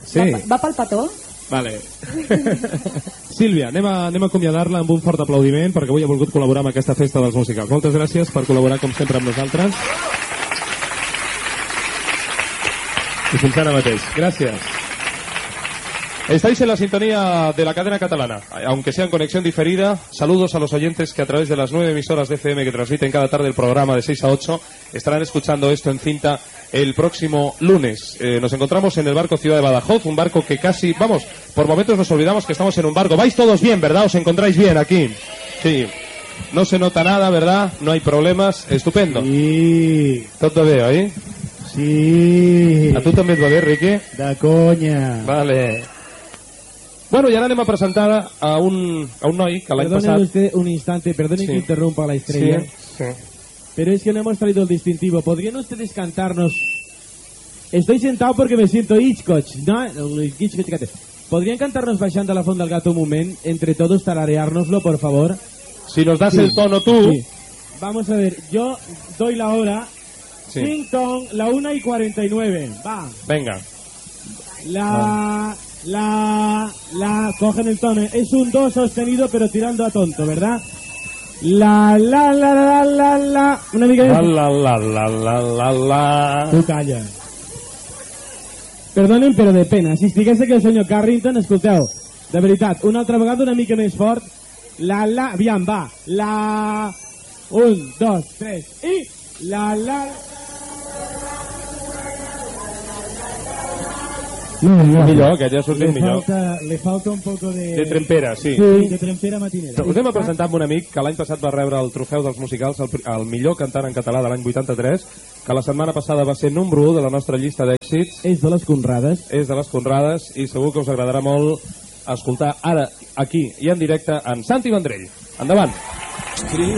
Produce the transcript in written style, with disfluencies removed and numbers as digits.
Sí. Va pel petó? Vale. Sílvia, anem a acomiadar-la amb un fort aplaudiment perquè avui ha volgut col·laborar amb aquesta festa dels musicals. Moltes gràcies per col·laborar com sempre amb nosaltres. Y fins ara mateix. Gracias. Estáis en la sintonía de la cadena catalana, aunque sea en conexión diferida. Saludos a los oyentes que a través de las 9 emisoras de FM que transmiten cada tarde el programa de 6 a 8 estarán escuchando esto en cinta el próximo lunes. Nos encontramos en el barco Ciudad de Badajoz, un barco que casi, vamos, por momentos nos olvidamos que estamos en un barco. Vais todos bien, ¿verdad? ¿Os encontráis bien aquí? Sí. No se nota nada, ¿verdad? No hay problemas. Estupendo. Sí. Tot bé, oi? Sí. A tu també et va bé, Riqui? De conya. Vale. Bueno, y ahora le hemos presentado a un noi que l'any Perdone passat... usted un instante, perdone que interrumpa la estrella. Sí. Pero es que no hemos traído el distintivo. ¿Podrían ustedes cantarnos? Estoy sentado porque me siento Hitchcock, ¿no? ¿Podrían cantarnos Baixant de la Font del Gato un moment? Entre todos tarareárnoslo, por favor. Si nos das el tono tú... Sí. Vamos a ver, yo doy la hora. Sí. Ting tong, la 1:49. Va. Venga. La, cogen el tono. Es un do sostenido pero tirando a tonto, ¿verdad? La. Una mica més. La. Tu calla. Perdonen, però de pena. Si estigués aquí el senyor Carrington, escolteu, de veritat, una altra vegada una mica més fort. Aviam, va. 1, 2, 3 i... Millor, que ja ha sortit millor. Le falta un poco de... De trempera, sí. De trempera matinera. Us hem presentat amb un amic que l'any passat va rebre el trofeu dels musicals, el millor cantant en català de l'any 83, que la setmana passada va ser número 1 de la nostra llista d'èxits. És de les Conrades. És de les Conrades i segur que us agradarà molt escoltar ara, aquí i en directe, en Santi Vendrell. Endavant.